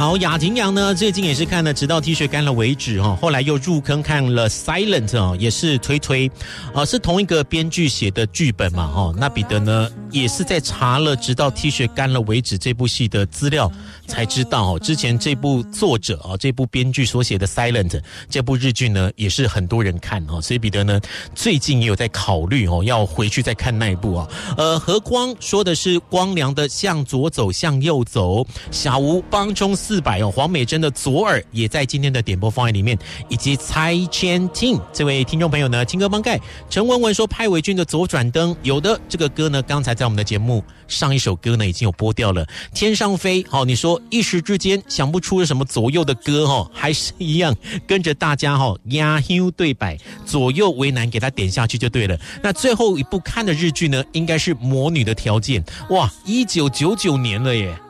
好，雅婷阳呢最近也是看了直到 T 恤干了为止哈，后来又入坑看了 Silent 哦，也是推是同一个编剧写的剧本嘛哈。那彼得呢也是在查了直到 T 恤干了为止这部戏的资料，才知道之前这部作者这部编剧所写的 Silent 这部日剧呢也是很多人看所以彼得呢最近也有在考虑要回去再看那一部和光说的是光良的向左走向右走，小吴帮中400黄美珍的左耳也在今天的点播方案里面，以及蔡千听这位听众朋友呢，听歌帮盖陈文文说派伟俊的左转灯，有的这个歌呢刚才在我们的节目上一首歌呢已经有播掉了，天上飞你说一时之间想不出什么左右的歌还是一样跟着大家压休对白，左右为难给他点下去就对了。那最后一部看的日剧呢应该是魔女的条件，哇，1999年了耶。